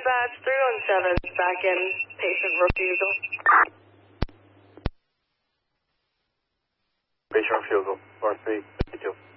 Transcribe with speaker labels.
Speaker 1: Dispatch 317 back in patient refusal.
Speaker 2: Patient refusal, 4-3, 52.